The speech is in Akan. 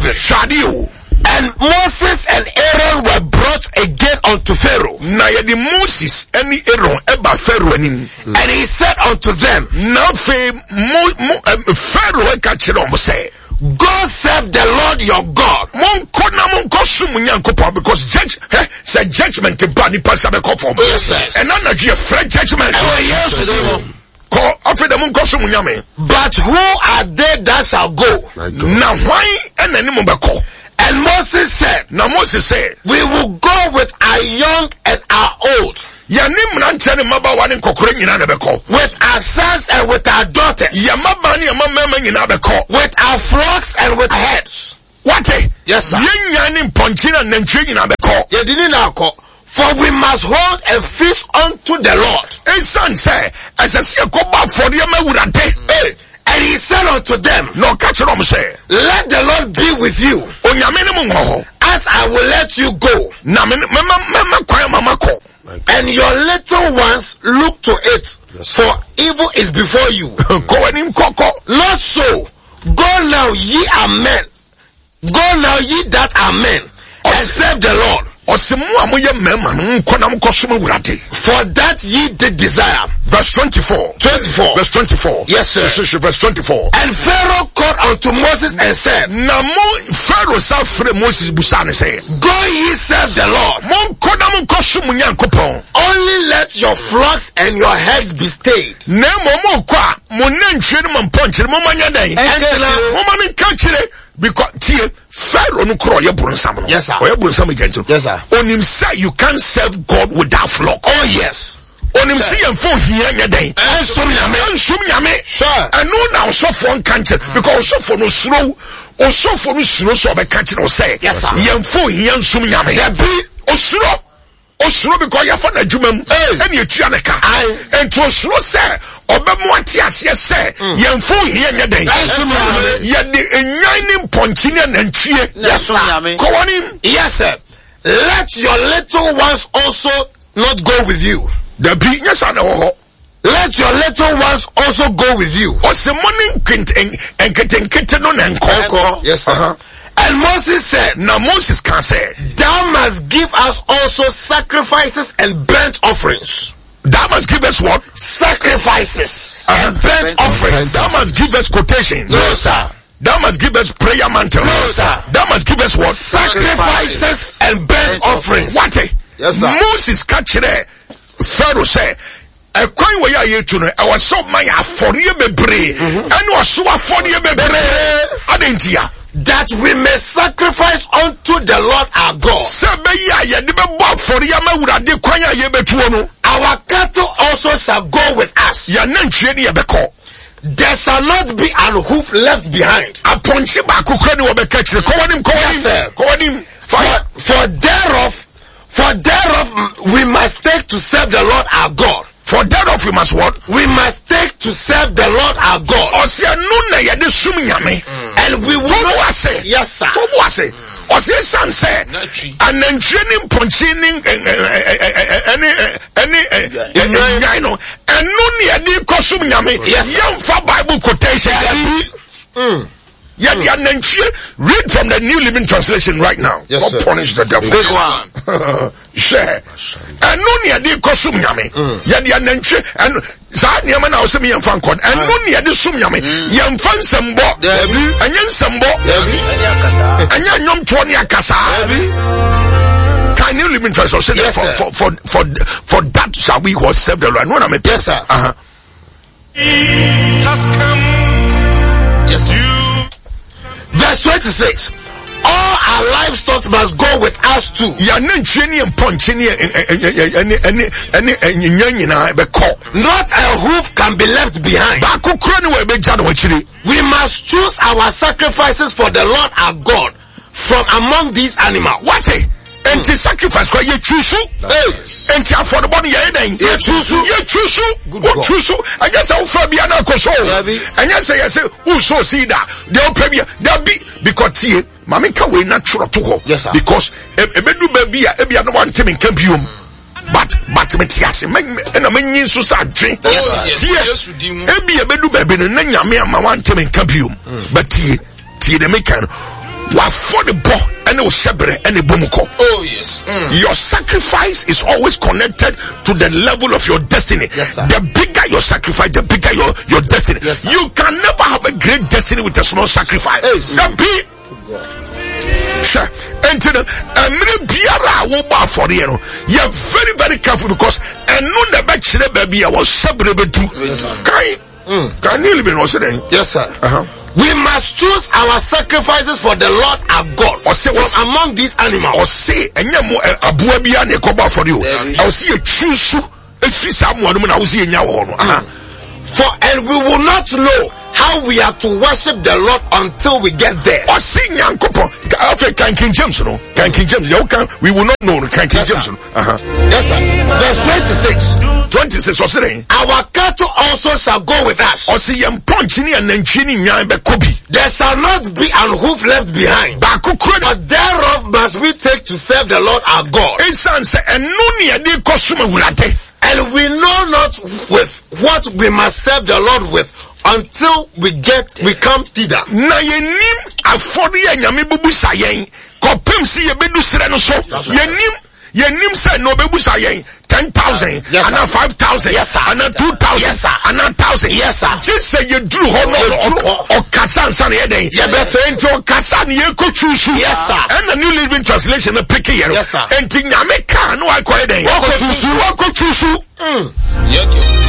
children. And Moses and Aaron were brought again unto Pharaoh. Na yedi Moses and Aaron eba Pharaoh anim. And he said unto them, na fe Pharaoh ekachiro mo say, go serve the Lord your God. Because judgment in body person be call for. Yes, and now you fresh judgment. But who are they that shall go? Now why and any call? And Moses said, we will go with our young and our old, with our sons and with our daughters, with our flocks and with our heads. What? Yes, sir. For we must hold a feast unto the Lord. And he said unto them, let the Lord be with you, as I will let you go. And your little ones look to it, for evil is before you. Not so. Go now, ye are men. Go now, ye that are men, and serve the Lord. For that ye did desire. Verse 24. Verse 24. Yes, sir. Verse 24. And Pharaoh called unto Moses and said, Pharaoh said, Moses busane say, go ye serve the Lord. Only let your flocks and your herds be stayed. Because Pharaoh no cry Brunsam. Yes, sir. Yes, sir. On him say you can't serve God without flock. Oh yes. On him see and for here day. And some yame. Sure. And no now so for country because so for no slow or so for no slow so be country or say. Yes, sir. Yam for here some yame. There be osuro. Osuro because you for na dwumam. And you tua ne ka. And to osuro say Obemu atiase say yemfo hia nya den ye de enwan ponchine na ntwie. Yes, sir. Yes, sir. Let your little ones also not go with you. The be yes na wo. Let your little ones also go with you. Osemoni enkete no na nkonko. Yes, sir. And Moses said, now Moses can say, thou must give us also sacrifices and burnt offerings. Thou must give us what? Sacrifices and burnt offerings. Thou must give us quotation. No, sir. Thou must give us prayer mantle. No, sir. Thou must give us what? Sacrifices and burnt offerings. What? Yes, sir. Moses catch there. Pharaoh say, a coin where you to know, I was so my for you be brave. And was so for you be brave. Adentia. That we may sacrifice unto the Lord our God. Our cattle also shall go with us. There shall not be an hoof left behind. Yes, sir. For thereof we must take to serve the Lord our God. For thereof we must what? We must take to serve the Lord our God. And we will not say, yes, sir. Ose san say anantraining punching any no and no near the kosum nyame yam for Bible quotation. Read from the New Living Translation right now. Yes, God sir. punish the devil. Big one. Share. And no near the kosum nyame. Yadi anantre and Zad Yaman also me and Fancon. And no near the sum nyame. Yam fan sambo. And yan sambo. And yan yom tonya kasa. Can you live in translation? Yes, for that shall we what serve the Lord. Yes, sir. Yes, you. Verse 26. All our livestock must go with us too. Not a hoof can be left behind. We must choose our sacrifices for the Lord our God from among these animals. What? And to sacrifice where you choose, and to for the body, you choose, I guess I'll be an alcohol. And yes, I say, who so see that they'll pay they'll be because here, Mamika will natural to her. Yes, sir. Because a bedu baby, a no one team in Campium. But Matias, and a minion society. Yes, Ebi a bedu baby, and then Yamma one team in Campium. But here, the Mecan. Wafodebo and Oshebre and Bumuko. Oh yes. Your sacrifice is always connected to the level of your destiny. Yes, sir. The bigger your sacrifice, the bigger your destiny. Yes, sir. You can never have a great destiny with a small sacrifice. Yes. Sure. And to the biara woba for you know, you're very, very careful because and no the bachelor baby I was sabrebetu. Can you live in Australia? Yes, sir. We must choose our sacrifices for the Lord our God. Or say from among these animals. Or say and you abua bia ne koba for you. I see a choose if someone I will see in your for and we will not know how we are to worship the Lord until we get there. Or sing young couple. Can King James, no? Can King James, we will not know. Can King James, Yes, sir. Verse 26. 26, what's it? Our cattle also shall go with us. Or see young punching and then chinning young Kobe. There shall not be an hoof left behind. But thereof must we take to serve the Lord our God. And no near the costume will and we know not with what we must serve the Lord with until we come thither. Na yenim afori anyame bubusa yen kopem si yebedu sire no so yenim say no bebusa yen 10,000 and 5,000 yes sir and 2,000 yes sir and 1,000 yes sir just say you drew or kasan san ye den ye better into kasan ye ko chusu yes sir and the New Living Translation na pick here yes sir enti nyame ka no akwa den wo ko chusu